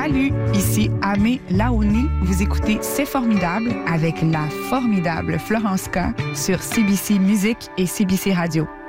Salut, ici Amé Laoni. Vous écoutez C'est formidable avec la formidable Florence K sur CBC Musique et CBC Radio.